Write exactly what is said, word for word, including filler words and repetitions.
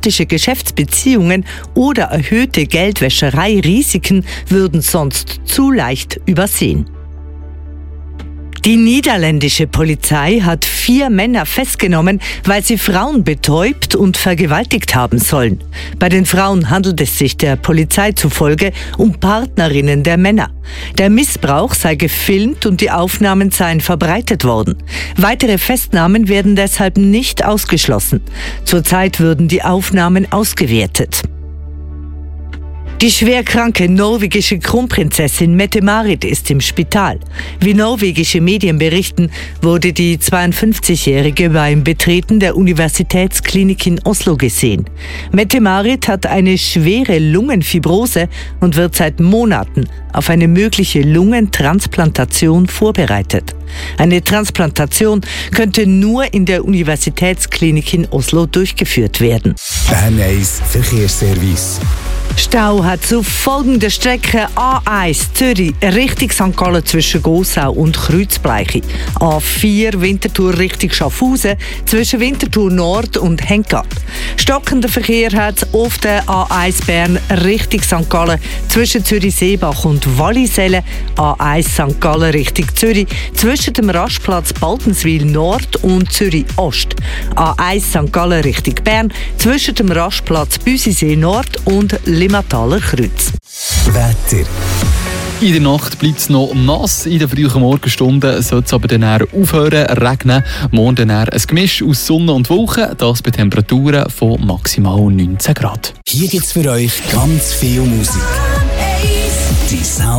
problematische Geschäftsbeziehungen oder erhöhte Geldwäscherei-Risiken würden sonst zu leicht übersehen. Die niederländische Polizei hat vier Männer festgenommen, weil sie Frauen betäubt und vergewaltigt haben sollen. Bei den Frauen handelt es sich der Polizei zufolge um Partnerinnen der Männer. Der Missbrauch sei gefilmt und die Aufnahmen seien verbreitet worden. Weitere Festnahmen werden deshalb nicht ausgeschlossen. Zurzeit würden die Aufnahmen ausgewertet. Die schwerkranke norwegische Kronprinzessin Mette-Marit ist im Spital. Wie norwegische Medien berichten, wurde die zweiundfünfzigjährige beim Betreten der Universitätsklinik in Oslo gesehen. Mette-Marit hat eine schwere Lungenfibrose und wird seit Monaten auf eine mögliche Lungentransplantation vorbereitet. Eine Transplantation könnte nur in der Universitätsklinik in Oslo durchgeführt werden. Bern eins Verkehrsservice. Stau hat zu folgender Strecke A eins Zürich Richtung Sankt Gallen zwischen Gossau und Kreuzbleiche. A vier Winterthur Richtung Schaffhausen zwischen Winterthur Nord und Henkat. Stockender Verkehr hat auf der A eins Bern Richtung Sankt Gallen zwischen Zürich-Seebach und Wallisellen. A eins Sankt Gallen Richtung Zürich zwischen dem Rastplatz Baltenswil Nord und Zürich Ost. A eins Sankt Gallen Richtung Bern zwischen dem Rastplatz Büsisee Nord und Limmataler Kreuz. Wetter. In der Nacht bleibt es noch nass, in den frühen Morgenstunden soll es aber dann aufhören regnen. Morgen dann ein Gemisch aus Sonne und Wolken, das bei Temperaturen von maximal neunzehn Grad. Hier gibt's für euch ganz viel Musik. Die Sound